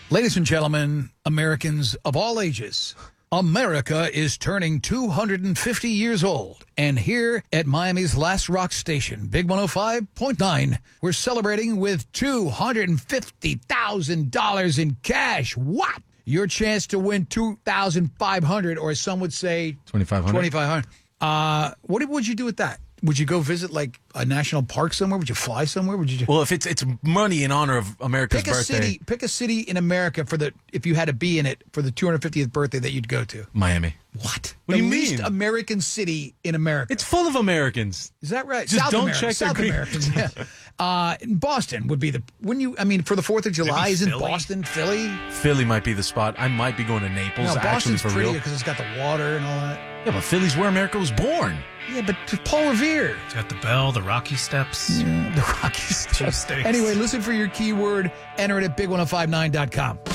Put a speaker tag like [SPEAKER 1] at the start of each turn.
[SPEAKER 1] Ladies and gentlemen, Americans of all ages, America is turning 250 years old. And here at Miami's last rock station, Big 105.9, we're celebrating with $250,000 in cash. What? Your chance to win $2,500, or some would say
[SPEAKER 2] $2,500.
[SPEAKER 1] What would you do with that? Would you go visit like a national park somewhere? Would you fly somewhere? Would you?
[SPEAKER 2] Well, if it's money in honor of America's birthday,
[SPEAKER 1] pick a city in America if you had to be in it for the 250th birthday that you'd go to.
[SPEAKER 2] Miami.
[SPEAKER 1] What?
[SPEAKER 2] What do you mean?
[SPEAKER 1] The least American city in America.
[SPEAKER 2] It's full of Americans.
[SPEAKER 1] Is that right?
[SPEAKER 2] Just don't check
[SPEAKER 1] South
[SPEAKER 2] their
[SPEAKER 1] Americans. Yeah. Boston would be wouldn't you? I mean, for the 4th of July, isn't
[SPEAKER 3] Philly?
[SPEAKER 1] Boston, Philly?
[SPEAKER 2] Philly might be the spot. I might be going to Naples.
[SPEAKER 1] No,
[SPEAKER 2] actually,
[SPEAKER 1] Boston's
[SPEAKER 2] for
[SPEAKER 1] prettier
[SPEAKER 2] real.
[SPEAKER 1] because it's got the water and all that.
[SPEAKER 2] Yeah, but Philly's where America was born.
[SPEAKER 1] Yeah, but Paul Revere.
[SPEAKER 3] It's got the bell, the Rocky Steps.
[SPEAKER 1] Yeah, the Rockies.
[SPEAKER 3] Cheesesteaks.
[SPEAKER 1] Anyway, listen for your keyword. Enter it at big1059.com.